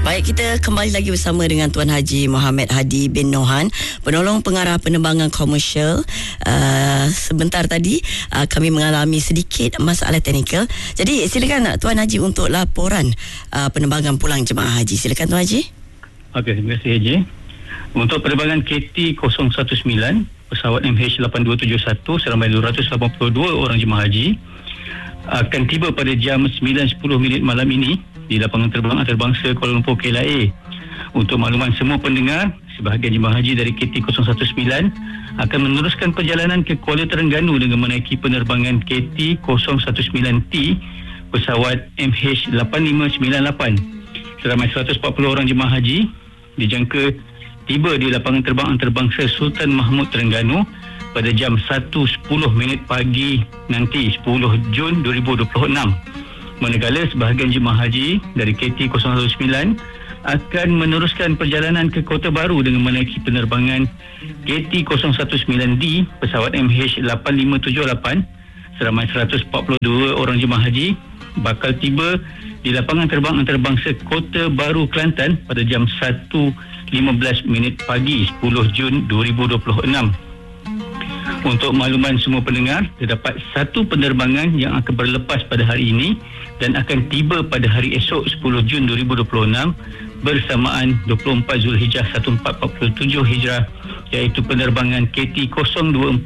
Baik, kita kembali lagi bersama dengan Tuan Haji Muhammad Hadi bin Nohan, penolong pengarah penerbangan komersial. Sebentar tadi kami mengalami sedikit masalah teknikal. Jadi silakan Tuan Haji untuk laporan penerbangan pulang jemaah haji. Silakan Tuan Haji. Okey, terima kasih Haji. Untuk penerbangan KT019 pesawat MH8271 seramai 282 orang jemaah haji akan tiba pada jam 9.10 malam ini di lapangan terbang antarabangsa Kuala Lumpur KLIA. Untuk makluman semua pendengar, sebahagian jemaah haji dari KT019 akan meneruskan perjalanan ke Kuala Terengganu dengan menaiki penerbangan KT019T pesawat MH8598. Seramai 140 orang jemaah haji dijangka tiba di lapangan terbang antarabangsa Sultan Mahmud Terengganu pada jam 1.10 pagi nanti 10 Jun 2026. Manakala sebahagian jemaah haji dari KT019 akan meneruskan perjalanan ke Kota Baru dengan menaiki penerbangan KT019D pesawat MH8578. Seramai 142 orang jemaah haji bakal tiba di lapangan terbang antarabangsa Kota Baru Kelantan pada jam 1.15 pagi 10 Jun 2026. Untuk makluman semua pendengar, terdapat satu penerbangan yang akan berlepas pada hari ini dan akan tiba pada hari esok 10 Jun 2026 bersamaan 24 Zulhijjah 1447 Hijrah, iaitu penerbangan KT024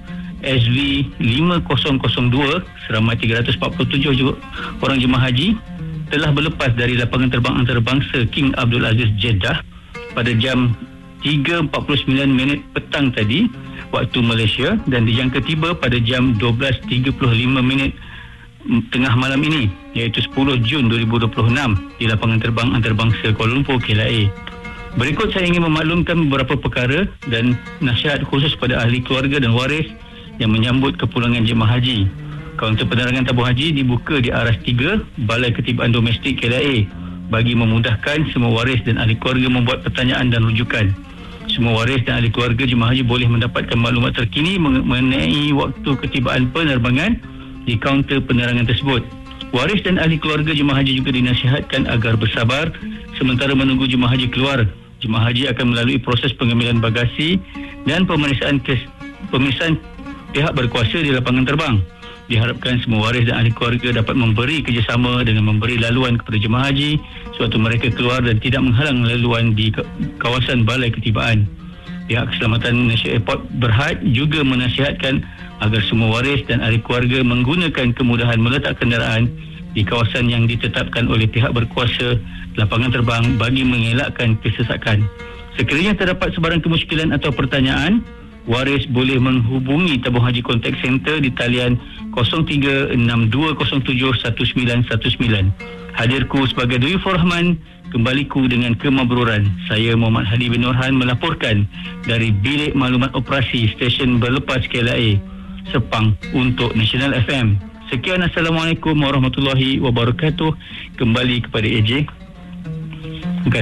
SV5002 seramai 347 orang jemaah haji telah berlepas dari lapangan terbang antarabangsa King Abdul Aziz Jeddah pada jam 3.49 petang tadi waktu Malaysia dan dijangka tiba pada jam 12.35 tengah malam ini, iaitu 10 Jun 2026 di lapangan terbang antarabangsa Kuala Lumpur KLIA. Berikut saya ingin memaklumkan beberapa perkara dan nasihat khusus pada ahli keluarga dan waris yang menyambut kepulangan jemaah haji. Kaunter penerangan tabung haji dibuka di Aras 3 Balai Ketibaan Domestik KLIA bagi memudahkan semua waris dan ahli keluarga membuat pertanyaan dan rujukan. Semua waris dan ahli keluarga jemaah haji boleh mendapatkan maklumat terkini mengenai waktu ketibaan penerbangan di kaunter penerangan tersebut. Waris dan ahli keluarga jemaah haji juga dinasihatkan agar bersabar sementara menunggu jemaah haji keluar. Jemaah haji akan melalui proses pengambilan bagasi dan pemeriksaan pihak berkuasa di lapangan terbang. Diharapkan semua waris dan ahli keluarga dapat memberi kerjasama dengan memberi laluan kepada jemaah haji sewaktu mereka keluar dan tidak menghalang laluan di kawasan balai ketibaan. Pihak Keselamatan Malaysia Airport Berhad juga menasihatkan agar semua waris dan ahli keluarga menggunakan kemudahan meletak kenderaan di kawasan yang ditetapkan oleh pihak berkuasa lapangan terbang bagi mengelakkan kesesakan. Sekiranya terdapat sebarang kemusykilan atau pertanyaan, waris boleh menghubungi tabung haji contact center di talian 0362071919. Hadirku sebagai Duyufur Rahman, kembaliku dengan kemabruran. Saya Muhammad Hadi bin Nohan melaporkan dari Bilik Maklumat Operasi Stesen Berlepas KLIA Sepang untuk National FM. Sekian, Assalamualaikum warahmatullahi wabarakatuh. Kembali kepada AJ.